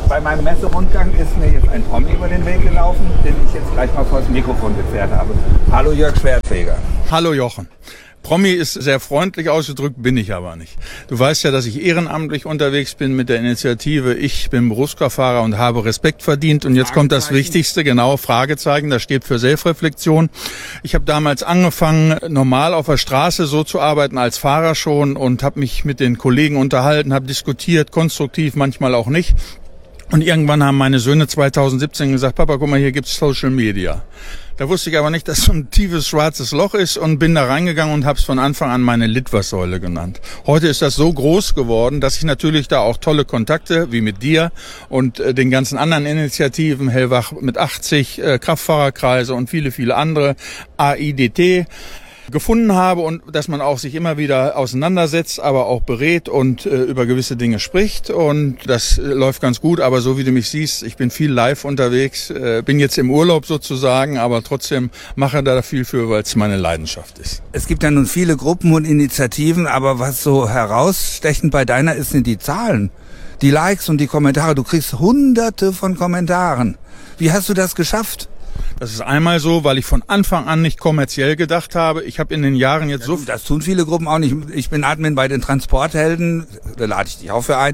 Bei meinem Messerundgang ist mir jetzt ein Promi über den Weg gelaufen, den ich jetzt gleich mal vor das Mikrofon gezerrt habe. Hallo Jörg Schwertfeger. Hallo Jochen. Promi ist sehr freundlich ausgedrückt, bin ich aber nicht. Du weißt ja, dass ich ehrenamtlich unterwegs bin mit der Initiative Ich bin Berufskraftfahrer und habe Respekt verdient. Und jetzt kommt das Wichtigste, genau, Fragezeichen, das steht für Selbstreflexion. Ich habe damals angefangen, normal auf der Straße so zu arbeiten als Fahrer schon und habe mich mit den Kollegen unterhalten, habe diskutiert, konstruktiv, manchmal auch nicht. Und irgendwann haben meine Söhne 2017 gesagt, Papa, guck mal, hier gibt's Social Media. Da wusste ich aber nicht, dass so ein tiefes schwarzes Loch ist und bin da reingegangen und habe es von Anfang an meine Litfaßsäule genannt. Heute ist das so groß geworden, dass ich natürlich da auch tolle Kontakte, wie mit dir und den ganzen anderen Initiativen, Hellwach mit 80, Kraftfahrerkreise und viele, viele andere, AIDT, gefunden habe und dass man auch sich immer wieder auseinandersetzt, aber auch berät und über gewisse Dinge spricht und das läuft ganz gut, aber so wie du mich siehst, ich bin viel live unterwegs, bin jetzt im Urlaub sozusagen, aber trotzdem mache da viel für, weil es meine Leidenschaft ist. Es gibt ja nun viele Gruppen und Initiativen, aber was so herausstechend bei deiner ist, sind die Zahlen, die Likes und die Kommentare. Du kriegst hunderte von Kommentaren. Wie hast du das geschafft? Das ist einmal so, weil ich von Anfang an nicht kommerziell gedacht habe. Ich habe in den Jahren jetzt so... Das tun viele Gruppen auch nicht. Ich bin Admin bei den Transporthelden, da lade ich dich auch für ein.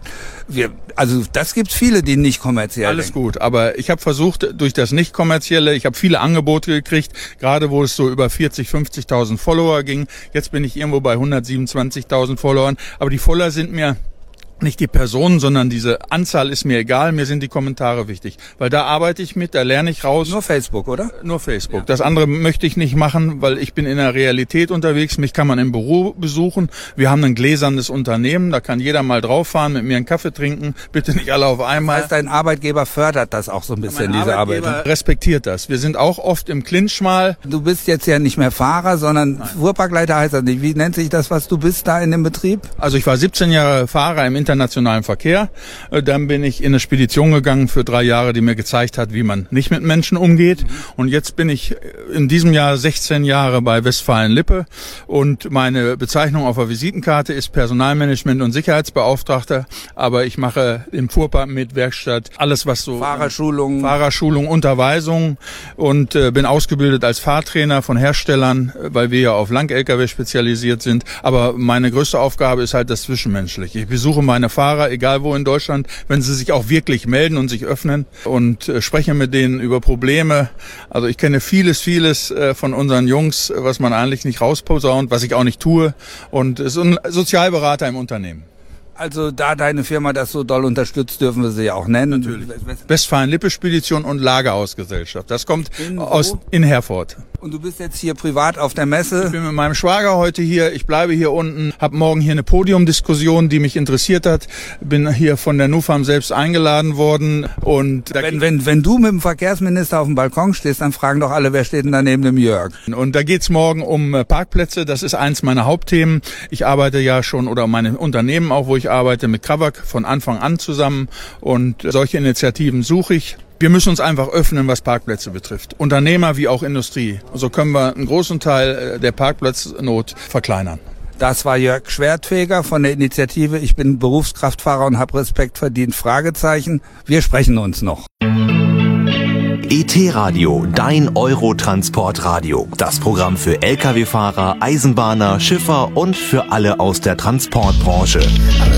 Also das gibt viele, die nicht kommerziell Alles denken. Gut, aber ich habe versucht, durch das Nicht-Kommerzielle, ich habe viele Angebote gekriegt, gerade wo es so über 40.000, 50.000 Follower ging. Jetzt bin ich irgendwo bei 127.000 Followern, aber die Follower sind mir... Nicht die Personen, sondern diese Anzahl ist mir egal, mir sind die Kommentare wichtig. Weil da arbeite ich mit, da lerne ich raus. Nur Facebook, oder? Nur Facebook. Ja. Das andere möchte ich nicht machen, weil ich bin in der Realität unterwegs. Mich kann man im Büro besuchen. Wir haben ein gläsernes Unternehmen, da kann jeder mal drauf fahren, mit mir einen Kaffee trinken. Bitte nicht alle auf einmal. Das heißt, dein Arbeitgeber fördert das auch so ein bisschen, diese Arbeit. Mein respektiert das. Wir sind auch oft im Clinch mal. Du bist jetzt ja nicht mehr Fahrer, sondern Fuhrparkleiter heißt das nicht. Wie nennt sich das, was du bist da in dem Betrieb? Also ich war 17 Jahre Fahrer im internationalen Verkehr. Dann bin ich in eine Spedition gegangen für 3 Jahre, die mir gezeigt hat, wie man nicht mit Menschen umgeht. Und jetzt bin ich in diesem Jahr 16 Jahre bei Westfalen-Lippe. Und meine Bezeichnung auf der Visitenkarte ist Personalmanagement und Sicherheitsbeauftragter. Aber ich mache im Fuhrpark mit Werkstatt alles, was so... Fahrerschulung, Unterweisung. Und bin ausgebildet als Fahrtrainer von Herstellern, weil wir ja auf Lang-LKW spezialisiert sind. Aber meine größte Aufgabe ist halt das Zwischenmenschliche. Ich besuche meine Fahrer, egal wo in Deutschland, wenn sie sich auch wirklich melden und sich öffnen und spreche mit denen über Probleme. Also ich kenne vieles von unseren Jungs, was man eigentlich nicht rausposaunt, was ich auch nicht tue. Und es ist ein Sozialberater im Unternehmen. Also da deine Firma das so doll unterstützt, dürfen wir sie ja auch nennen. Natürlich. Westfalen-Lippe-Spedition und Lagerhausgesellschaft. Das kommt in Herford. Und du bist jetzt hier privat auf der Messe? Ich bin mit meinem Schwager heute hier. Ich bleibe hier unten. Hab morgen hier eine Podiumdiskussion, die mich interessiert hat. Bin hier von der NUFAM selbst eingeladen worden. Und wenn du mit dem Verkehrsminister auf dem Balkon stehst, dann fragen doch alle, wer steht denn da neben dem Jörg? Und da geht's morgen um Parkplätze. Das ist eins meiner Hauptthemen. Ich arbeite ja schon, oder meine Unternehmen auch, wo ich arbeite, mit Krawak von Anfang an zusammen. Und solche Initiativen suche ich. Wir müssen uns einfach öffnen, was Parkplätze betrifft. Unternehmer wie auch Industrie. So können wir einen großen Teil der Parkplatznot verkleinern. Das war Jörg Schwertfeger von der Initiative Ich bin Berufskraftfahrer und habe Respekt verdient, Fragezeichen. Wir sprechen uns noch. ET-Radio, dein Eurotransportradio. Das Programm für Lkw-Fahrer, Eisenbahner, Schiffer und für alle aus der Transportbranche.